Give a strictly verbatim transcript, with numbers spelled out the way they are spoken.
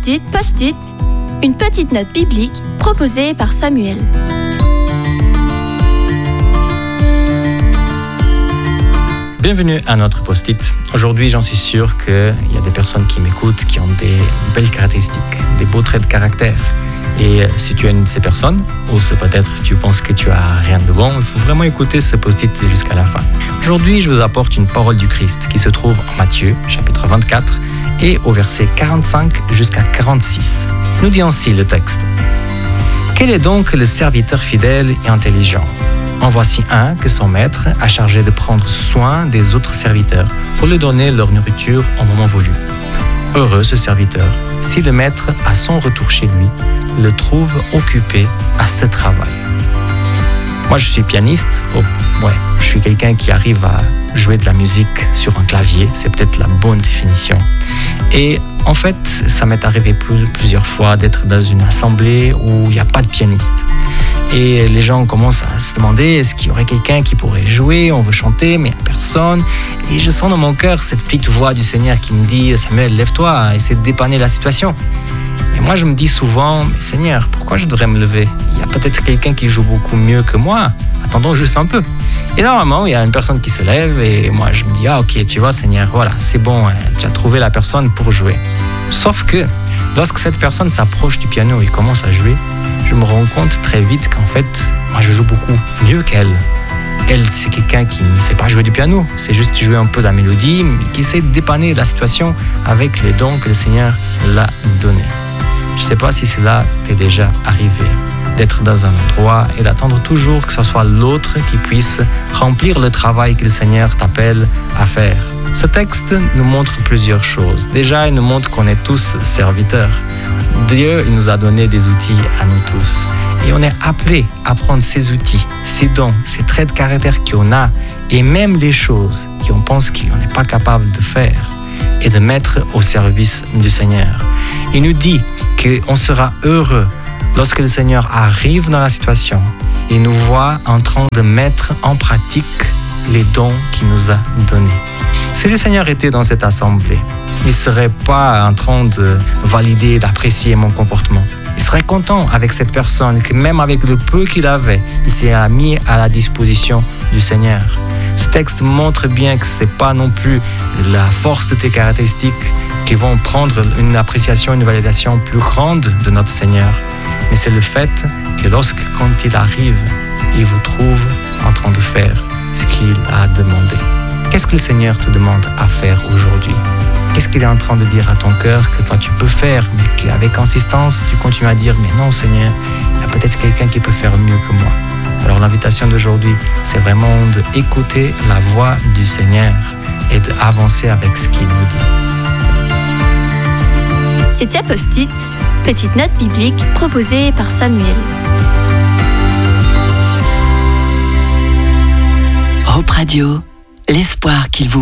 Post-it, Post-it, une petite note biblique proposée par Samuel. Bienvenue à notre Post-it. Aujourd'hui, j'en suis sûr qu'il y a des personnes qui m'écoutent qui ont des belles caractéristiques, des beaux traits de caractère. Et si tu es une de ces personnes, ou c'est peut-être tu penses que tu as rien de bon, il faut vraiment écouter ce Post-it jusqu'à la fin. Aujourd'hui, je vous apporte une parole du Christ qui se trouve en Matthieu, chapitre vingt-quatre, et au verset quarante-cinq jusqu'à quarante-six. Nous dit ainsi le texte. « Quel est donc le serviteur fidèle et intelligent ? En voici un que son maître a chargé de prendre soin des autres serviteurs pour lui donner leur nourriture au moment voulu. Heureux ce serviteur, si le maître, à son retour chez lui, le trouve occupé à ce travail. » Moi, je suis pianiste. Oh, ouais, je suis quelqu'un qui arrive à jouer de la musique sur un clavier. C'est peut-être la bonne définition. Et en fait, ça m'est arrivé plus, plusieurs fois d'être dans une assemblée où il n'y a pas de pianiste. Et les gens commencent à se demander est-ce qu'il y aurait quelqu'un qui pourrait jouer, on veut chanter, mais il n'y a personne. Et je sens dans mon cœur cette petite voix du Seigneur qui me dit Samuel, lève-toi, essaie de dépanner la situation. Et moi, je me dis souvent, mais Seigneur, pourquoi je devrais me lever ? Il y a peut-être quelqu'un qui joue beaucoup mieux que moi. Attendons juste un peu. Et normalement, il y a une personne qui se lève et moi, je me dis, ah ok, tu vois, Seigneur, voilà, c'est bon, hein, tu as trouvé la personne pour jouer. Sauf que, lorsque cette personne s'approche du piano et commence à jouer, je me rends compte très vite qu'en fait, moi, je joue beaucoup mieux qu'elle. Elle, c'est quelqu'un qui ne sait pas jouer du piano, c'est juste jouer un peu la mélodie, mais qui essaie de dépanner la situation avec les dons que le Seigneur l'a donnés. Je ne sais pas si cela t'est déjà arrivé, d'être dans un endroit et d'attendre toujours que ce soit l'autre qui puisse remplir le travail que le Seigneur t'appelle à faire. Ce texte nous montre plusieurs choses. Déjà, il nous montre qu'on est tous serviteurs. Dieu il nous a donné des outils à nous tous. Et on est appelé à prendre ces outils, ces dons, ces traits de caractère qu'on a, et même les choses qu'on pense qu'on n'est pas capable de faire, et de mettre au service du Seigneur. Il nous dit qu'on sera heureux lorsque le Seigneur arrive dans la situation et nous voit en train de mettre en pratique les dons qu'il nous a donnés. Si le Seigneur était dans cette assemblée, il ne serait pas en train de valider, d'apprécier mon comportement. Il serait content avec cette personne que même avec le peu qu'il avait, il s'est mis à la disposition du Seigneur. Ce texte montre bien que ce n'est pas non plus la force de tes caractéristiques qui vont prendre une appréciation, une validation plus grande de notre Seigneur. Mais c'est le fait que lorsque, quand il arrive, il vous trouve en train de faire ce qu'il a demandé. Qu'est-ce que le Seigneur te demande à faire aujourd'hui ? Qu'est-ce qu'il est en train de dire à ton cœur que toi tu peux faire, mais qu'avec insistance, tu continues à dire « Mais non Seigneur, il y a peut-être quelqu'un qui peut faire mieux que moi. » Alors l'invitation d'aujourd'hui, c'est vraiment d'écouter la voix du Seigneur et d'avancer avec ce qu'il nous dit. C'était Post-it, petite note biblique proposée par Samuel. Hope Radio, l'espoir qu'il vous